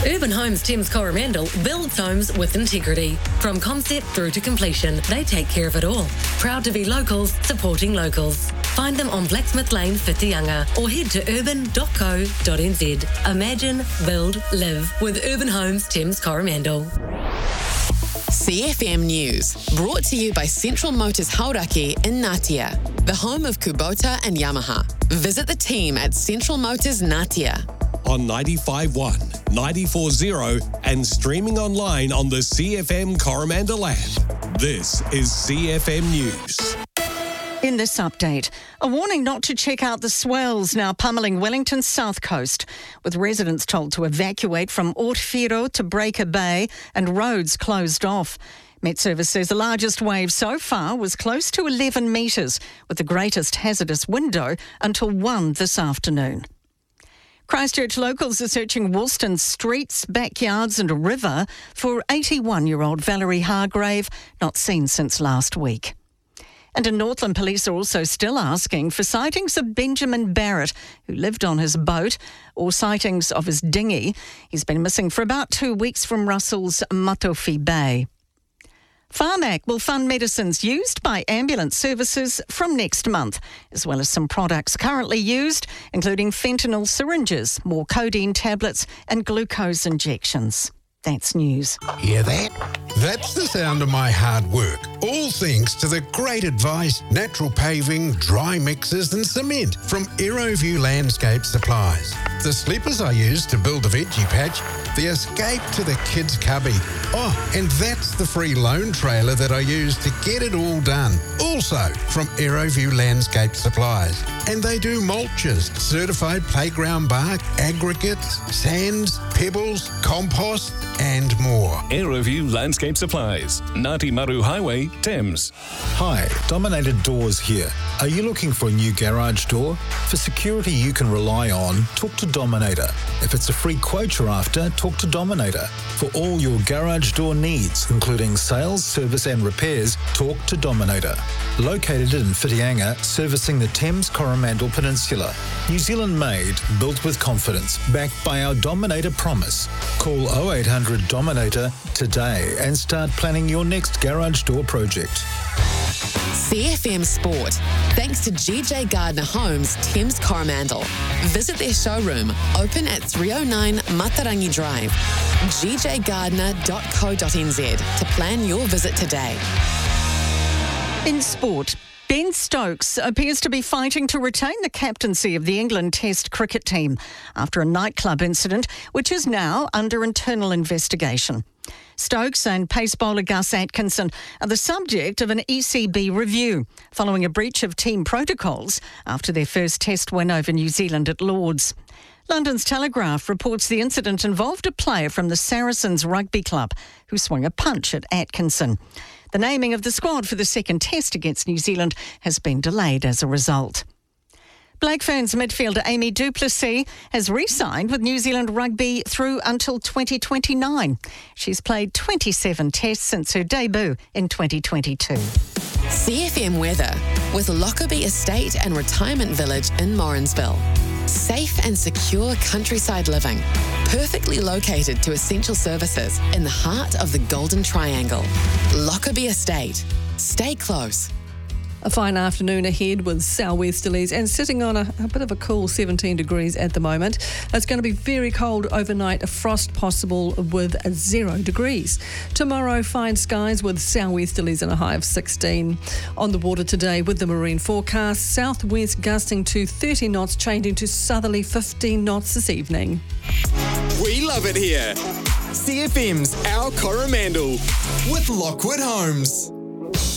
Urban Homes Thames Coromandel builds homes with integrity. From concept through to completion, they take care of it all. Proud to be locals, supporting locals. Find them on Blacksmith Lane, Whitianga, or head to urban.co.nz. Imagine, build, live with Urban Homes Thames Coromandel. CFM News, brought to you by Central Motors Hauraki in Ngatea, the home of Kubota and Yamaha. Visit the team at Central Motors Ngatea. On 95.1, 94.0 and streaming online on the CFM Coromandel app. This is CFM News. In this update, a warning not to check out the swells now pummelling Wellington's south coast, with residents told to evacuate from Orfiro to Breaker Bay and roads closed off. Met Service says the largest wave so far was close to 11 metres, with the greatest hazardous window until 1 this afternoon. Christchurch locals are searching Woolston's streets, backyards and a river for 81-year-old Valerie Hargrave, not seen since last week. And in Northland, police are also still asking for sightings of Benjamin Barrett, who lived on his boat, or sightings of his dinghy. He's been missing for about 2 weeks from Russell's Matofi Bay. Pharmac will fund medicines used by ambulance services from next month, as well as some products currently used, including fentanyl syringes, more codeine tablets and glucose injections. That's news. Hear that? That's the sound of my hard work. All thanks to the great advice, natural paving, dry mixes and cement from Aeroview Landscape Supplies. The sleepers I use to build the veggie patch, the escape to the kids' cubby. Oh, and that's the free loan trailer that I use to get it all done. Also from Aeroview Landscape Supplies. And they do mulches, certified playground bark, aggregates, sands, pebbles, compost and more. Aeroview Landscape Supplies, Ngāti Maru Highway, Thames. Hi, Dominator Doors here. Are you looking for a new garage door? For security you can rely on, talk to Dominator. If it's a free quote you're after, talk to Dominator. For all your garage door needs, including sales, service and repairs, talk to Dominator. Located in Whitianga, servicing the Thames Coromandel Peninsula. New Zealand made, built with confidence, backed by our Dominator promise. Call 0800 Dominator today and start planning your next garage door project. CFM Sport, thanks to GJ Gardner Homes, Thames Coromandel. Visit their showroom, open at 309 Matarangi Drive, gjgardner.co.nz to plan your visit today. In sport, Ben Stokes appears to be fighting to retain the captaincy of the England Test cricket team after a nightclub incident, which is now under internal investigation. Stokes and pace bowler Gus Atkinson are the subject of an ECB review following a breach of team protocols after their first Test win over New Zealand at Lord's. London's Telegraph reports the incident involved a player from the Saracens Rugby Club who swung a punch at Atkinson. The naming of the squad for the second Test against New Zealand has been delayed as a result. Black Ferns midfielder Amy Duplessis has re-signed with New Zealand Rugby through until 2029. She's played 27 tests since her debut in 2022. CFM weather with Lockerbie Estate and Retirement Village in Morrinsville. Safe and secure countryside living, perfectly located to essential services in the heart of the Golden Triangle. Lockerbie Estate. Stay close. A fine afternoon ahead with southwesterlies and sitting on a bit of a cool 17 degrees at the moment. It's going to be very cold overnight, a frost possible with 0 degrees. Tomorrow, fine skies with southwesterlies and a high of 16. On the water today with the marine forecast, southwest gusting to 30 knots, changing to southerly 15 knots this evening. We love it here. CFM's Our Coromandel with Lockwood Homes.